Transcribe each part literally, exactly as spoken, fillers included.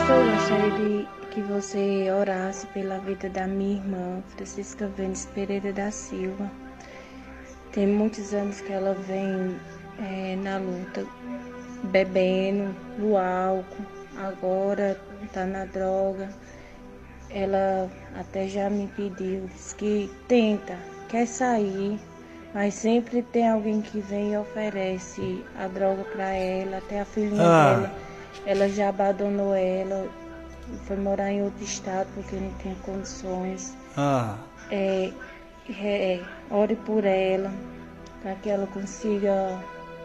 Pastor, eu gostaria de que você orasse pela vida da minha irmã, Francisca Vênis Pereira da Silva. Tem muitos anos que ela vem é, na luta, bebendo, no álcool, agora está na droga. Ela até já me pediu, disse que tenta, quer sair, mas sempre tem alguém que vem e oferece a droga para ela, até a filhinha ah. dela. Ela já abandonou ela, foi morar em outro estado porque não tinha condições. Ah. É, é, ore por ela, para que ela consiga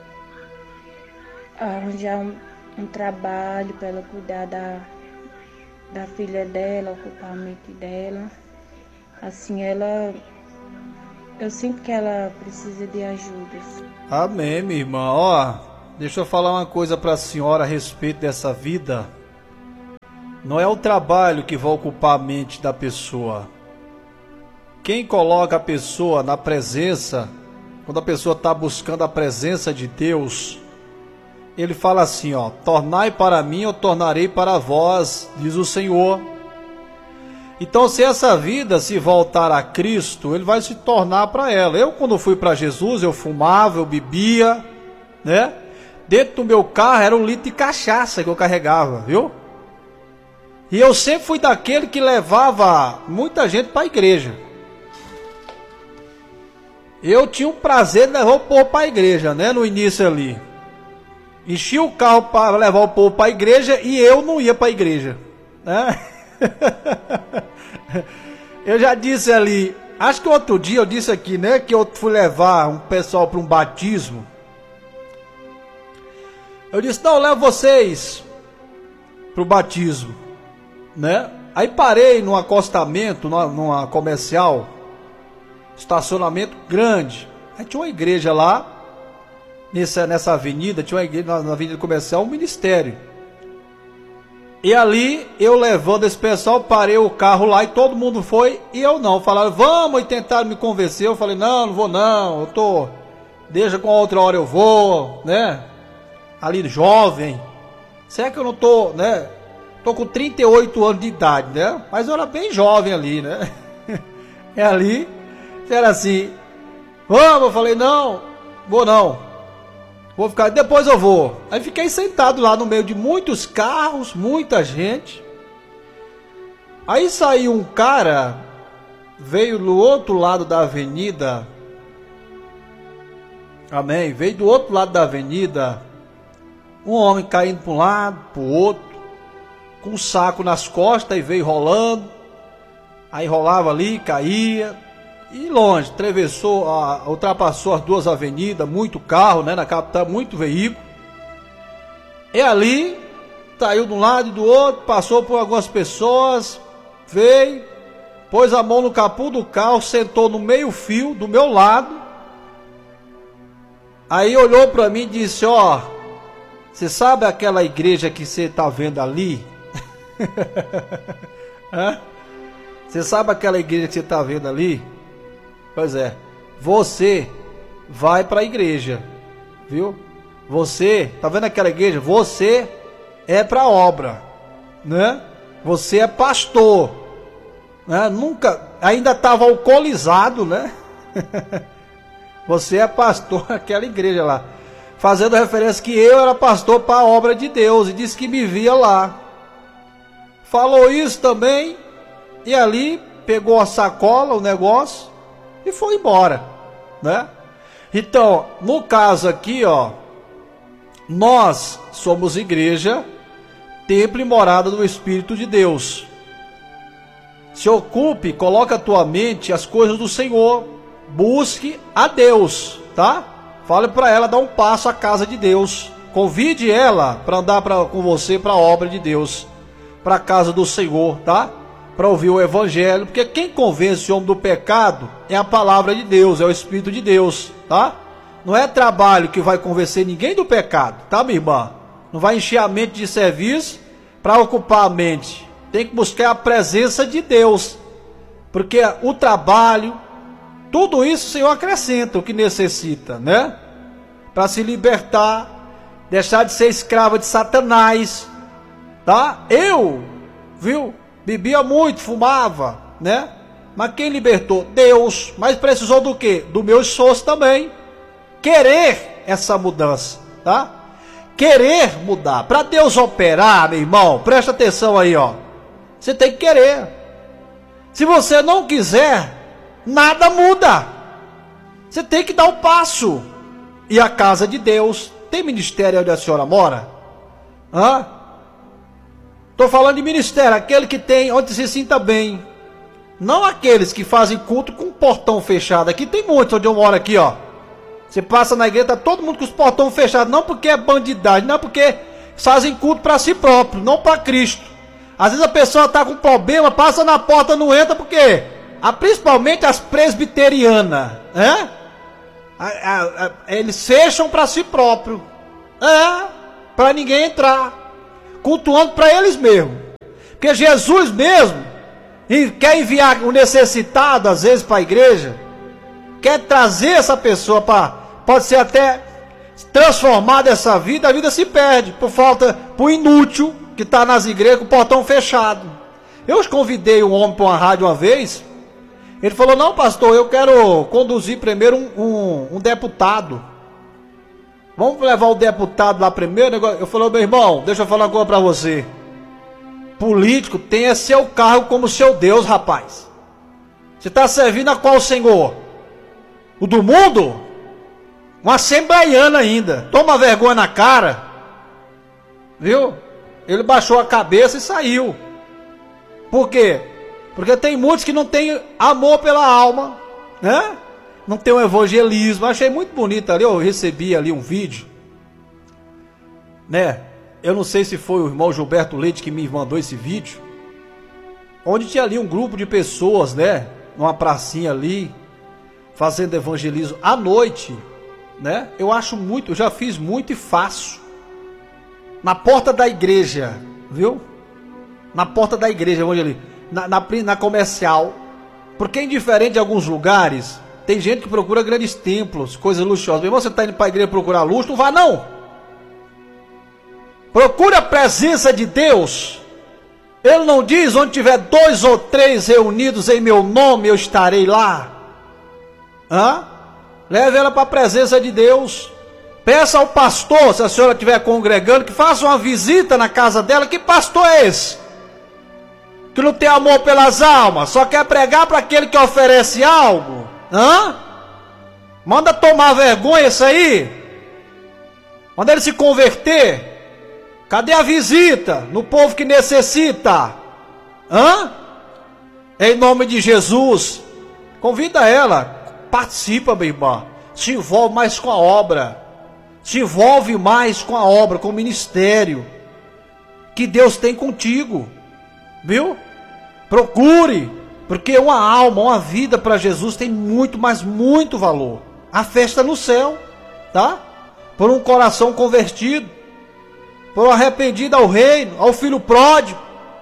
arranjar um, um trabalho para ela cuidar da, da filha dela, ocupar a mente dela. Assim, ela... Eu sinto que ela precisa de ajuda. Amém, minha irmã. Ó, deixa eu falar uma coisa para a senhora a respeito dessa vida. Não é o trabalho que vai ocupar a mente da pessoa. Quem coloca a pessoa na presença, quando a pessoa está buscando a presença de Deus, ele fala assim, ó: tornai para mim, eu tornarei para vós, diz o Senhor. Então, se essa vida se voltar a Cristo, ele vai se tornar para ela. Eu, quando fui para Jesus, eu fumava, eu bebia, né? Dentro do meu carro era um litro de cachaça que eu carregava, viu? E eu sempre fui daquele que levava muita gente para a igreja. Eu tinha o prazer de levar o povo para a igreja, né? No início ali. Enchia o carro para levar o povo para a igreja e eu não ia para a igreja, né? Eu já disse ali, acho que outro dia eu disse aqui, né, que eu fui levar um pessoal para um batismo. Eu disse, não, eu levo vocês para o batismo, né? Aí parei num acostamento, numa, numa comercial, estacionamento grande. Aí tinha uma igreja lá, nessa, nessa avenida, tinha uma igreja na, na avenida comercial, um ministério. E ali, eu levando esse pessoal, parei o carro lá e todo mundo foi, e eu não. Falaram, vamos, e tentaram me convencer. Eu falei, não, não vou não, eu tô, deixa com a outra hora eu vou, né? Ali, jovem. Será que eu não tô, né? Tô com trinta e oito anos de idade, né? Mas eu era bem jovem ali, né? É ali, era assim, vamos, eu falei, não, vou não. Vou ficar, depois eu vou. Aí fiquei sentado lá no meio de muitos carros, muita gente. Aí saiu um cara, veio do outro lado da avenida. Amém? Veio do outro lado da avenida. Um homem caindo para um lado, para o outro, com um saco nas costas e veio rolando. Aí rolava ali, caía. E longe, atravessou, ultrapassou as duas avenidas, muito carro, né, na capital, muito veículo. E ali, saiu de um lado e do outro, passou por algumas pessoas, veio, pôs a mão no capô do carro, sentou no meio fio, do meu lado. Aí olhou para mim e disse, ó, você sabe aquela igreja que você está vendo ali? Você sabe aquela igreja que você está vendo ali? Pois é, você vai para a igreja, viu? Você, tá vendo aquela igreja? Você é para a obra, né? Você é pastor, né? Nunca, ainda estava alcoolizado, né? Você é pastor naquela igreja lá, fazendo referência que eu era pastor para a obra de Deus e disse que me via lá. Falou isso também e ali pegou a sacola, o negócio, e foi embora, né? Então, no caso aqui, ó, nós somos igreja, templo e morada do Espírito de Deus. Se ocupe, coloque a tua mente as coisas do Senhor, busque a Deus, tá? Fale para ela dar um passo à casa de Deus, convide ela para andar pra, com você para a obra de Deus, para a casa do Senhor, tá? Para ouvir o evangelho, porque quem convence o homem do pecado é a palavra de Deus, é o Espírito de Deus, tá? Não é trabalho que vai convencer ninguém do pecado, tá, minha irmã? Não vai encher a mente de serviço para ocupar a mente. Tem que buscar a presença de Deus, porque o trabalho, tudo isso o Senhor acrescenta o que necessita, né? Para se libertar, deixar de ser escrava de Satanás, tá? Eu, viu? Bebia muito, fumava, né? Mas quem libertou? Deus. Mas precisou do quê? Do meu esforço também. Querer essa mudança, tá? Querer mudar. Para Deus operar, meu irmão, presta atenção aí, ó. Você tem que querer. Se você não quiser, nada muda. Você tem que dar o passo. E a casa de Deus, tem ministério onde a senhora mora? Hã? Estou falando de ministério, aquele que tem onde se sinta bem. Não aqueles que fazem culto com portão fechado. Aqui tem muitos onde eu moro aqui, ó. Você passa na igreja, tá todo mundo com os portões fechados. Não porque é bandidagem, não porque fazem culto para si próprio, não para Cristo. Às vezes a pessoa está com problema, passa na porta, não entra, porque ah, principalmente as presbiterianas, né? Ah, ah, ah, eles fecham para si próprio, é, para ninguém entrar, cultuando para eles mesmos. Porque Jesus mesmo quer enviar o necessitado, às vezes, para a igreja, quer trazer essa pessoa para, pode ser até transformada essa vida, a vida se perde, por falta, por inútil, que está nas igrejas com o portão fechado. Eu convidei um homem para uma rádio uma vez, ele falou, não pastor, eu quero conduzir primeiro um, um, um deputado, vamos levar o deputado lá primeiro. Eu falei, meu irmão, deixa eu falar uma coisa para você, político tem seu cargo como seu Deus, rapaz. Você está servindo a qual senhor? O do mundo? Um assembleiano ainda. Toma vergonha na cara. Viu? Ele baixou a cabeça e saiu. Por quê? Porque tem muitos que não têm amor pela alma, né? Não tem um evangelismo. Achei muito bonito ali. Eu recebi ali um vídeo, né? Eu não sei se foi o irmão Gilberto Leite que me mandou esse vídeo, onde tinha ali um grupo de pessoas, né? Numa pracinha ali, fazendo evangelismo à noite, né? Eu acho muito, eu já fiz muito e faço. Na porta da igreja, viu? Na porta da igreja, onde ali, na, na, na comercial. Porque indiferente de alguns lugares, tem gente que procura grandes templos, coisas luxuosas. Meu irmão, você está indo para a igreja procurar luxo? Não vá não. Procure a presença de Deus. Ele não diz, onde tiver dois ou três reunidos em meu nome, eu estarei lá. Hã? Leve ela para a presença de Deus. Peça ao pastor, se a senhora estiver congregando, que faça uma visita na casa dela. Que pastor é esse? Que não tem amor pelas almas, só quer pregar para aquele que oferece algo. Hã? Manda tomar vergonha isso aí. Manda ele se converter. Cadê a visita no povo que necessita? Hã? Em nome de Jesus, convida ela, participa, meu irmão, se envolve mais com a obra, se envolve mais com a obra, com o ministério que Deus tem contigo, viu? Procure, porque uma alma, uma vida para Jesus tem muito, mas muito valor. A festa no céu, tá? Por um coração convertido, por um arrependido ao reino, ao filho pródigo.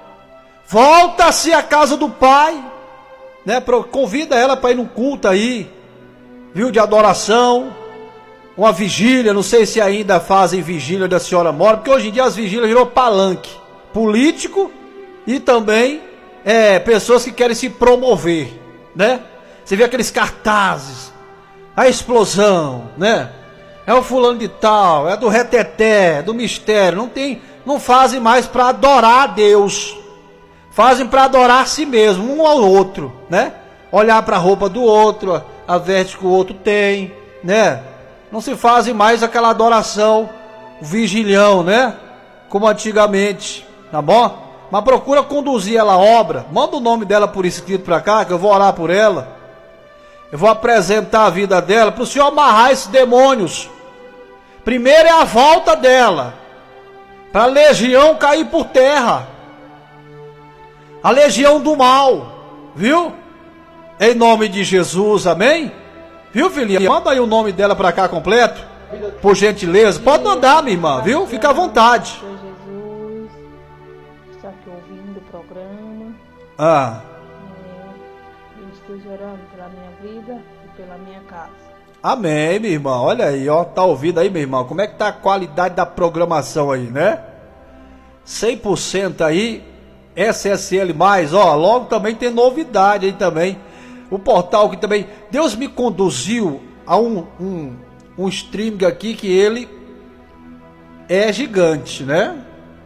Volta-se à casa do pai, né? Convida ela para ir num culto aí, viu, de adoração, uma vigília. Não sei se ainda fazem vigília da senhora mora, porque hoje em dia as vigílias virou palanque político e também é, pessoas que querem se promover, né? Você vê aqueles cartazes, a explosão, né? É o fulano de tal, é do reteté, do mistério. Não tem, não fazem mais para adorar a Deus. Fazem para adorar a si mesmo, um ao outro, né? Olhar para a roupa do outro, a veste que o outro tem, né? Não se fazem mais aquela adoração, o vigilhão, né? Como antigamente, tá bom? Mas procura conduzir ela à obra. Manda o nome dela por escrito para cá, que eu vou orar por ela. Eu vou apresentar a vida dela para o Senhor amarrar esses demônios. Primeiro é a volta dela, para a legião cair por terra, a legião do mal, viu? Em nome de Jesus, amém? Viu, filhinha? Manda aí o nome dela para cá completo, por gentileza. Pode mandar, minha irmã, viu? Fica à vontade. Jesus, está aqui ouvindo o programa. Ah. É, eu esteja orando pela minha vida e pela minha casa. Amém, minha irmã. Olha aí, ó, tá ouvindo aí, meu irmão? Como é que tá a qualidade da programação aí, né? cem por cento aí, S S L mais, ó, logo também tem novidade aí também. O portal que também, Deus me conduziu a um, um, um streaming aqui que ele é gigante, né?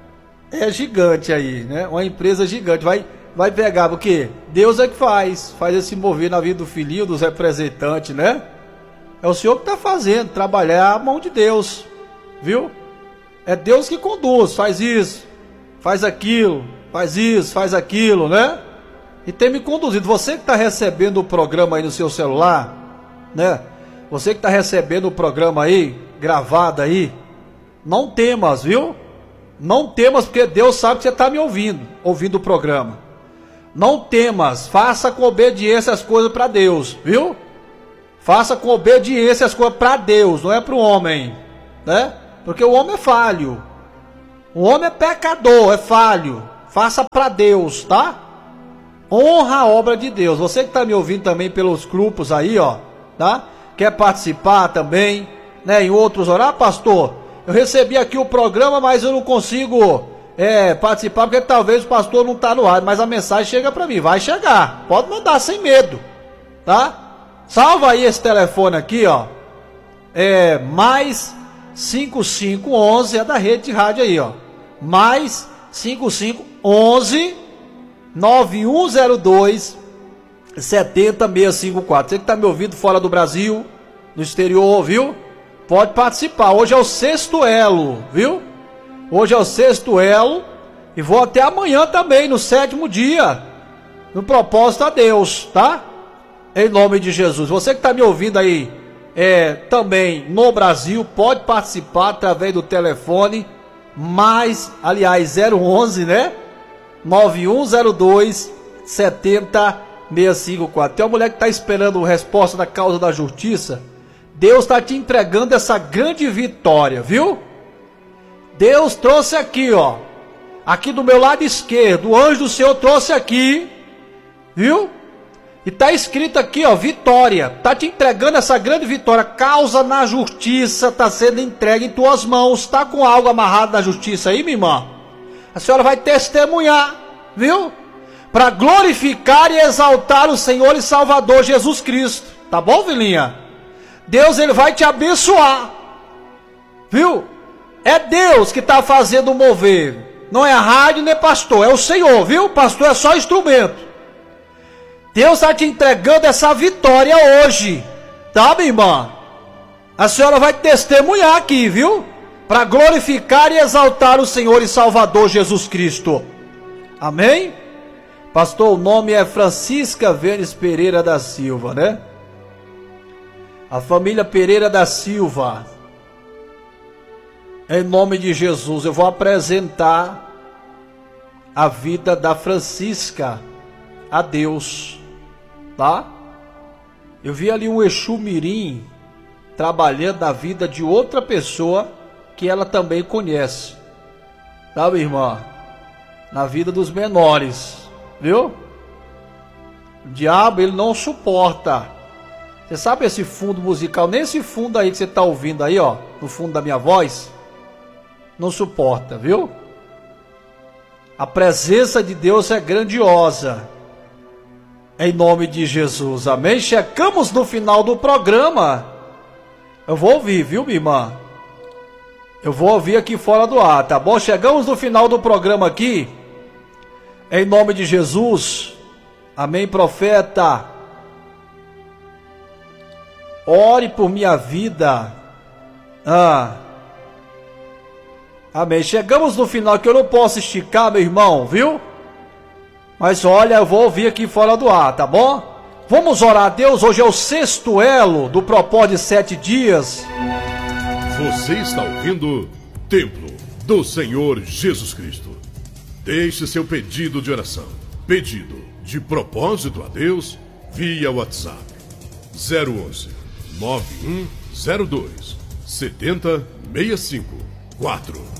É gigante aí, né? Uma empresa gigante, vai, vai pegar, porque Deus é que faz, faz esse mover na vida do filhinho, dos representantes, né? É o Senhor que está fazendo, trabalhar a mão de Deus, viu? É Deus que conduz, faz isso, faz aquilo, faz isso, faz aquilo, né? E tem me conduzido. Você que está recebendo o programa aí no seu celular, né? Você que está recebendo o programa aí, gravado aí, não temas, viu? Não temas, porque Deus sabe que você está me ouvindo, ouvindo o programa. Não temas, faça com obediência as coisas para Deus, viu? Faça com obediência as coisas para Deus, não é para o homem, né? Porque o homem é falho. O homem é pecador, é falho. Faça para Deus, tá? Honra a obra de Deus. Você que está me ouvindo também pelos grupos aí, ó, tá? Quer participar também, né? Em outros horários, ah, pastor, eu recebi aqui o programa, mas eu não consigo é, participar porque talvez o pastor não está no ar, mas a mensagem chega para mim. Vai chegar, pode mandar sem medo, tá? Salva aí esse telefone aqui, ó. É mais cinco cinco um um, é da rede de rádio aí, ó. Mais cinco cinco um um nove um zero dois sete zero seis cinco quatro. Você que está me ouvindo fora do Brasil, no exterior, viu? Pode participar. Hoje é o sexto elo, viu? Hoje é o sexto elo. E vou até amanhã também, no sétimo dia. No propósito a Deus, tá? Em nome de Jesus. Você que está me ouvindo aí é, também no Brasil, pode participar através do telefone. Mais, aliás, zero onze, né? nove um zero dois sete zero seis cinco quatro. Tem uma mulher que está esperando a resposta da causa da justiça. Deus está te entregando essa grande vitória, viu? Deus trouxe aqui, ó. Aqui do meu lado esquerdo, o anjo do Senhor trouxe aqui, viu? E está escrito aqui, ó, vitória. Está te entregando essa grande vitória. Causa na justiça está sendo entregue em tuas mãos. Está com algo amarrado na justiça aí, minha irmã? A senhora vai testemunhar, viu? Para glorificar e exaltar o Senhor e Salvador Jesus Cristo. Tá bom, filhinha? Deus, ele vai te abençoar, viu? É Deus que está fazendo mover. Não é a rádio nem pastor, é o Senhor, viu? Pastor é só instrumento. Deus está te entregando essa vitória hoje, tá, minha irmã? A senhora vai testemunhar aqui, viu? Para glorificar e exaltar o Senhor e Salvador Jesus Cristo. Amém? Pastor, o nome é Francisca Vênis Pereira da Silva, né? A família Pereira da Silva. Em nome de Jesus, eu vou apresentar a vida da Francisca a Deus, tá? Eu vi ali um Exu Mirim trabalhando na vida de outra pessoa que ela também conhece, tá, minha irmã? Na vida dos menores, viu? O diabo, ele não suporta. Você sabe esse fundo musical, nesse fundo aí que você está ouvindo aí, ó, no fundo da minha voz, não suporta, viu? A presença de Deus é grandiosa. Em nome de Jesus, amém? Checamos no final do programa. Eu vou ouvir, viu, minha irmã? Eu vou ouvir aqui fora do ar, tá bom? Chegamos no final do programa aqui. Em nome de Jesus. Amém, profeta? Ore por minha vida. Ah. Amém. Chegamos no final que eu não posso esticar, meu irmão, viu? Mas olha, eu vou ouvir aqui fora do ar, tá bom? Vamos orar a Deus. Hoje é o sexto elo do propósito de sete dias. Você está ouvindo Templo do Senhor Jesus Cristo. Deixe seu pedido de oração, pedido de propósito a Deus via WhatsApp zero onze nove um zero dois sete zero seis cinco quatro.